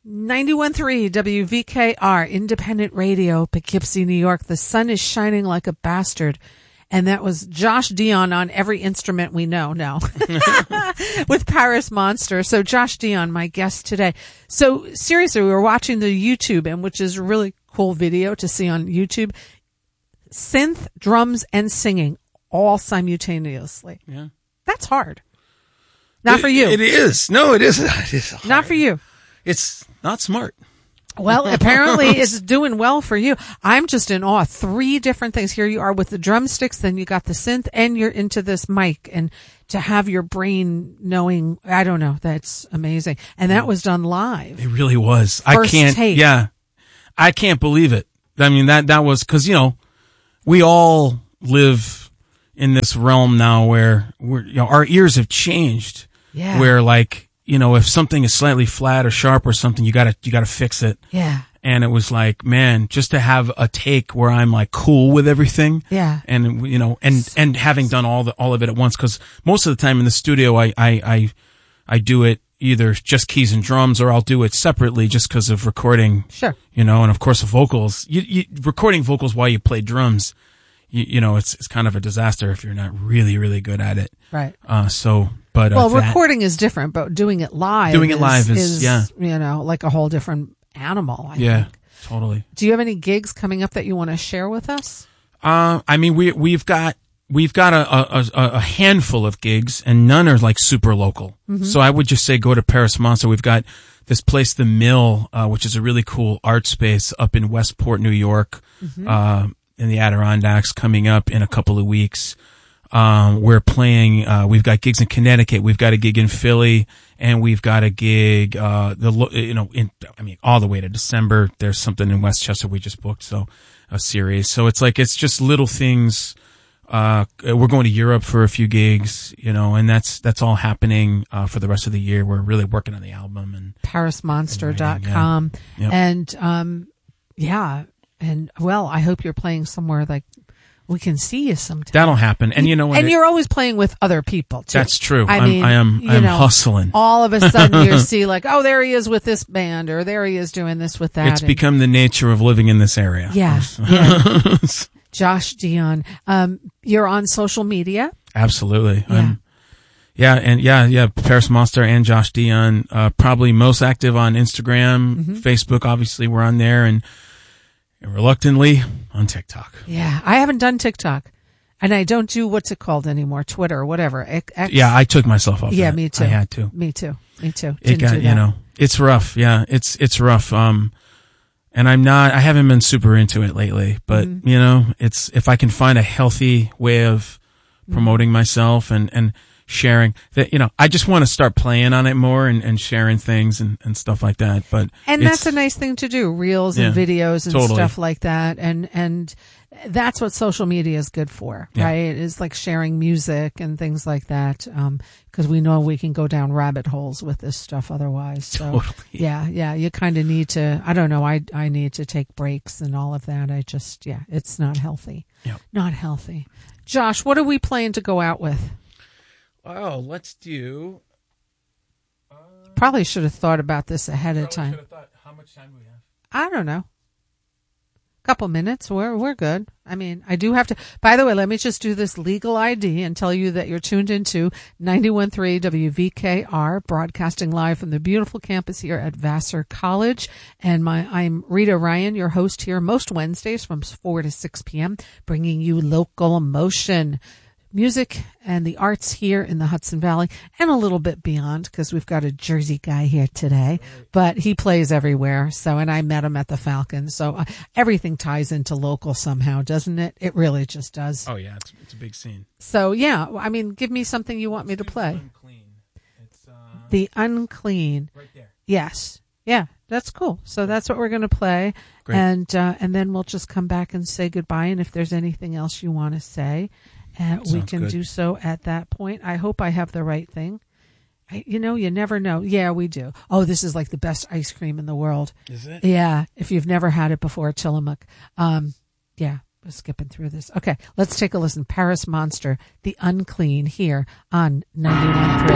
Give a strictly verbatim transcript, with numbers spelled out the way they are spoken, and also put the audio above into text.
ninety-one point three W V K R, Independent Radio, Poughkeepsie, New York. The sun is shining like a bastard. And that was Josh Dion on every instrument we know now with Paris Monster. So Josh Dion, my guest today. So seriously, we were watching the YouTube, and which is a really cool video to see on YouTube. Synth, drums, and singing all simultaneously. Yeah. That's hard. Not it, for you. It is. No, it isn't. It is hard. Not for you. It's not smart. Well, apparently it's doing well for you. I'm just in awe. Three different things. Here you are with the drumsticks, then you got the synth, and you're into this mic. And to have your brain knowing, I don't know, that's amazing. And that was done live. It really was. First I can't, take. yeah. I can't believe it. I mean, that, that was, cause you know, we all live in this realm now where we're, you know, our ears have changed. Yeah. Where like, you know, if something is slightly flat or sharp or something, you gotta, you gotta fix it. Yeah. And it was like, man, just to have a take where I'm like cool with everything. Yeah. And, you know, and, and having done all the, all of it at once, cause most of the time in the studio, I, I, I, I do it either just keys and drums, or I'll do it separately just cause of recording. Sure. You know, and of course vocals, you, you, recording vocals while you play drums, you, you know, it's, it's kind of a disaster if you're not really, really good at it. Right. Uh, so, but, well, uh, that, recording is different, but doing it live, doing it is, live is, is, yeah, you know, like a whole different animal. I yeah, think. Totally. Do you have any gigs coming up that you want to share with us? Uh, I mean, we, we've got, we've got a, a, a handful of gigs, and none are like super local. Mm-hmm. So I would just say go to Paris Monster. We've got this place, The Mill, uh, which is a really cool art space up in Westport, New York, mm-hmm. uh, in the Adirondacks, coming up in a couple of weeks. Um, we're playing, uh, we've got gigs in Connecticut. We've got a gig in Philly, and we've got a gig, uh, the, you know, in, I mean, all the way to December. There's something in Westchester we just booked. So a series. So it's like, it's just little things. Uh, we're going to Europe for a few gigs, you know, and that's, that's all happening, uh, for the rest of the year. We're really working on the album and Paris Monster dot com. Yeah. Yep. And, um, yeah. And well, I hope you're playing somewhere like we can see you sometime. That'll happen. And you know, and it, you're always playing with other people too. That's true. I I'm, mean, I am, you I'm know, hustling. All of a sudden you see like, oh, there he is with this band, or there he is doing this with that. It's and, become the nature of living in this area. Yeah. yeah. Josh Dion. Um, you're on social media. Absolutely. Yeah. I'm, yeah. And yeah, yeah. Paris Monster and Josh Dion, uh, probably most active on Instagram, mm-hmm. Facebook. Obviously we're on there, and, and reluctantly on TikTok. Yeah. I haven't done TikTok, and I don't do what's it called anymore. Twitter or whatever. X. Yeah. I took myself off. Yeah. That. Me too. I had to. Me too. Me too. It Didn't got, do that. you know, it's rough. Yeah. It's, it's rough. Um, And I'm not, I haven't been super into it lately, but mm-hmm. you know, it's, if I can find a healthy way of promoting mm-hmm. myself and, and sharing that, you know, I just want to start playing on it more and, and sharing things and, and stuff like that. But, and that's a nice thing to do, reels and yeah, videos and totally. Stuff like that. And, and that's what social media is good for, yeah. right? It's like sharing music and things like that. Um, cause we know we can go down rabbit holes with this stuff otherwise. So totally. yeah, yeah, you kind of need to, I don't know, I, I need to take breaks and all of that. I just, yeah, it's not healthy. Yep. Not healthy. Josh, what are we planning to go out with? Oh, let's do. Uh, Probably should have thought about this ahead of time. Should have thought, how much time do we have? I don't know. Couple minutes. We're we're good. I mean, I do have to. By the way, let me just do this legal I D and tell you that you're tuned into ninety-one point three W V K R, broadcasting live from the beautiful campus here at Vassar College. And my I'm Rita Ryan, your host here most Wednesdays from four to six p.m., bringing you local emotion, music, and the arts here in the Hudson Valley and a little bit beyond, because we've got a Jersey guy here today, but he plays everywhere. So, and I met him at the Falcon. So uh, everything ties into local somehow, doesn't it? It really just does. Oh yeah. It's, it's a big scene. So yeah, I mean, give me something you want me to play. Unclean. It's, uh, the Unclean. Right there. Yes. Yeah. That's cool. So that's what we're going to play. Great. And, uh, and then we'll just come back and say goodbye. And if there's anything else you want to say, Uh, we can good. do so at that point. I hope I have the right thing. I, you know, you never know. Yeah, we do. Oh, this is like the best ice cream in the world. Is it? Yeah. If you've never had it before, Tillamook. Um, yeah, we're skipping through this. Okay, let's take a listen. Paris Monster, The Unclean, here on ninety-one point three.